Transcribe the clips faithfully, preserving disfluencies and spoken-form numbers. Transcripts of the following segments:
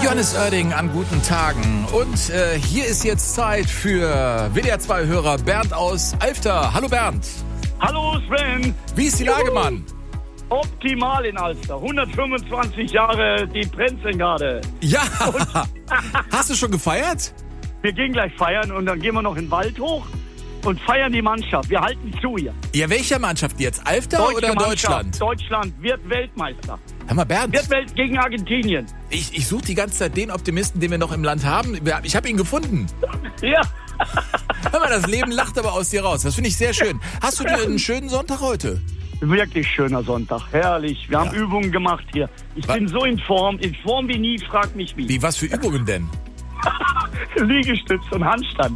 Johannes Oerding an guten Tagen. Und äh, hier ist jetzt Zeit für W D R zwei Hörer Bernd aus Alfter. Hallo Bernd. Hallo Sven. Wie ist die Lage, Mann? Optimal in Alfter. hundertfünfundzwanzig Jahre die Prenzengarde. Ja. Hast du schon gefeiert? Wir gehen gleich feiern und dann gehen wir noch in den Wald hoch und feiern die Mannschaft. Wir halten zu hier. Ja, welcher Mannschaft jetzt? Alfter Deutsche oder Mannschaft. Deutschland? Deutschland wird Weltmeister. Hör mal, Bernd. Wird Welt gegen Argentinien. Ich, ich suche die ganze Zeit den Optimisten, den wir noch im Land haben. Ich habe ihn gefunden. Ja. Hör mal, das Leben lacht aber aus dir raus. Das finde ich sehr schön. Hast du dir einen schönen Sonntag heute? Wirklich schöner Sonntag. Herrlich. Wir Ja. haben Übungen gemacht hier. Ich Was? bin so in Form. In Form wie nie. Frag mich wie. Wie, was für Übungen denn? Liegestütz und Handstand.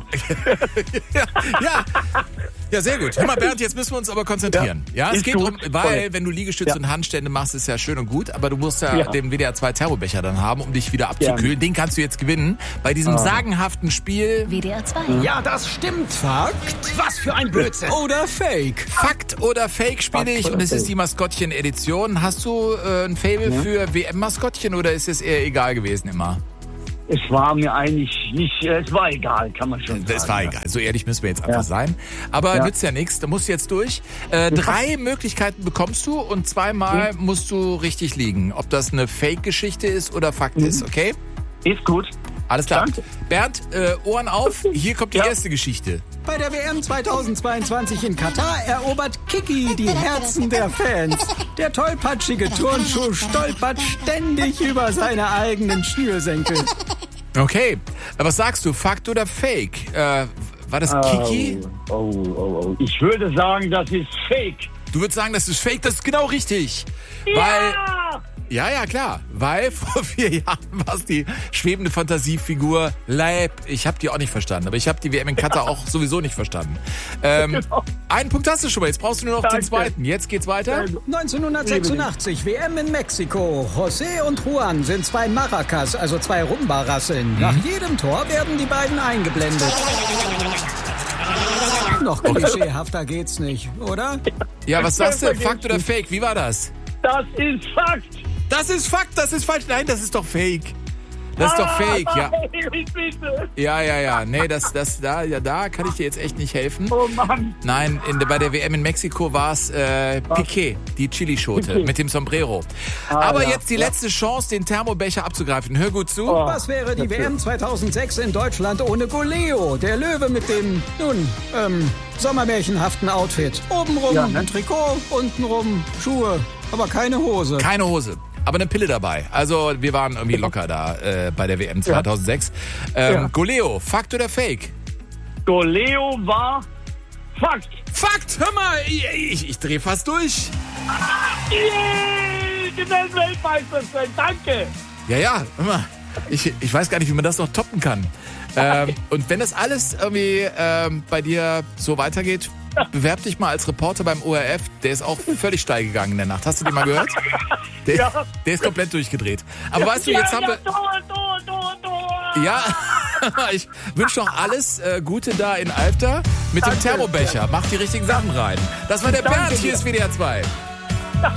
ja, ja. Ja, sehr gut. Hör mal, Bernd, jetzt müssen wir uns aber konzentrieren. Ja, Ja, es ist geht gut. um, weil, Voll. wenn du Liegestütze Ja. und Handstände machst, ist ja schön und gut, aber du musst ja, Ja. den W D R zwei Thermobecher dann haben, um dich wieder abzukühlen. Den kannst du jetzt gewinnen bei diesem Ah. sagenhaften Spiel W D R zwei. Ja, das stimmt. Fakt. Was für ein Blödsinn. Oder Fake. Fakt oder Fake spiele Fakt ich oder und es ist Fake. die Maskottchen-Edition. Hast du äh, ein Faible für W M-Maskottchen oder ist es eher egal gewesen immer? Es war mir eigentlich nicht, es war egal, kann man schon sagen. Das war ja. egal. So ehrlich müssen wir jetzt einfach Ja. sein. Aber Ja. nützt ja nichts. Da musst du jetzt durch. Äh, drei Möglichkeiten bekommst du und zweimal Mhm. musst du richtig liegen. Ob das eine Fake-Geschichte ist oder Fakt ist, okay? Ist gut. Alles klar. Danke. Bernd, äh, Ohren auf. Hier kommt die Ja. erste Geschichte. Bei der W M zweitausendzweiundzwanzig in Katar erobert Kiki die Herzen der Fans. Der tollpatschige Turnschuh stolpert ständig über seine eigenen Schnürsenkel. Okay. Was sagst du? Fakt oder Fake? Äh, war das Kiki? Oh, oh, oh, oh. Ich würde sagen, das ist Fake. Du würdest sagen, das ist Fake. Das ist genau richtig. Weil... Ja! Ja, ja, klar. Weil vor vier Jahren war es die schwebende Fantasiefigur Leib. Ich habe die auch nicht verstanden, aber ich habe die W M in Katar auch sowieso nicht verstanden. Ähm, Genau. Einen Punkt hast du schon mal. Jetzt brauchst du nur noch Danke. den zweiten. Jetzt geht's weiter. neunzehnhundertsechsundachtzig, W M in Mexiko. José und Juan sind zwei Maracas, also zwei Rumba-Rasseln. Nach jedem Tor werden die beiden eingeblendet. Noch klischeehafter geht's nicht, oder? Ja, was sagst du? Vergiss Fakt oder nicht. Fake? Wie war das? Das ist Fakt. Das ist Fakt, das ist falsch. Nein, das ist doch Fake. Das ist doch Fake, ja. Bitte. Ja, ja, ja. Nee, das, das, da, ja, da kann ich dir jetzt echt nicht helfen. Oh Mann. Nein, in, bei der W M in Mexiko war es äh, Piqué, die Chilischote Piqué. mit dem Sombrero. Ah, Aber ja, jetzt die ja. letzte Chance, den Thermobecher abzugreifen. Hör gut zu. Oh. Was wäre die W M zweitausendsechs in Deutschland ohne Goleo? Der Löwe mit dem, nun, ähm, sommermärchenhaften Outfit. Obenrum Ja, ne? ein Trikot, untenrum Schuhe, aber keine Hose. Keine Hose. Aber eine Pille dabei. Also wir waren irgendwie locker da äh, bei der W M zweitausendsechs. Ähm, Ja. Goleo, Fakt oder Fake? Goleo war Fakt. Fakt, hör mal, ich, ich, ich drehe fast durch. Yeah, die Weltmeister sind. Danke. Ja, ja, hör mal. Ich, ich weiß gar nicht, wie man das noch toppen kann. Ähm, und wenn das alles irgendwie ähm, bei dir so weitergeht, bewerb dich mal als Reporter beim O R F. Der ist auch völlig steil gegangen in der Nacht. Hast du den mal gehört? Der, Ja. der ist komplett durchgedreht. Aber weißt du, jetzt haben wir... Tor, Tor, Tor, Tor. Ja, ich wünsche noch alles äh, Gute da in Alfter mit dem Danke. Thermobecher. Mach die richtigen Sachen rein. Das war der Danke Bernd, hier dir. ist W D R zwei.